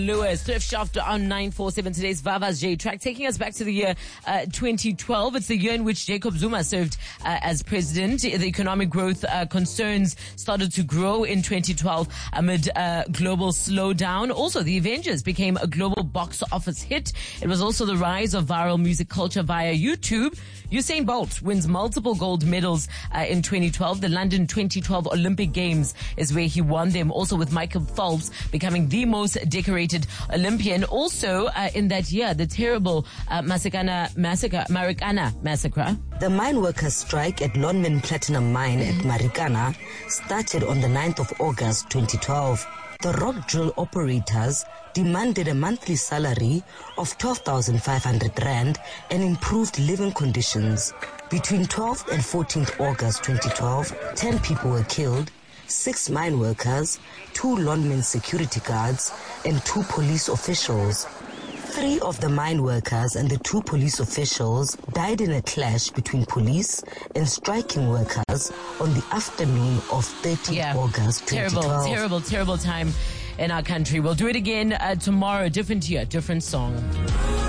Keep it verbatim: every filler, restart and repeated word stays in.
Lewis, Thrift Shop on nine four seven. Today's Vava's J track, taking us back to the year uh, twenty twelve. It's the year in which Jacob Zuma served uh, as president. The economic growth uh, concerns started to grow in twenty twelve amid uh, global slowdown. Also, The Avengers became a global box office hit. It was also the rise of viral music culture via YouTube. Usain Bolt wins multiple gold medals uh, in twenty twelve. The London twenty twelve Olympic Games is where he won them. Also with Michael Phelps becoming the most decorated Olympian. Also uh, in that year, the terrible uh, Masakana massacre, Marikana massacre. The mine workers' strike at Lonmin Platinum Mine at Marikana started on the ninth of August twenty twelve. The rock drill operators demanded a monthly salary of twelve thousand five hundred rand and improved living conditions. Between twelfth and fourteenth August twenty twelve, ten people were killed, six mine workers, two Lonmin security guards, and two police officials. Three of the mine workers and the two police officials died in a clash between police and striking workers on the afternoon of thirteenth Yeah. August twenty twelve. Terrible, terrible, terrible time in our country. We'll do it again uh, tomorrow. Different year, different song.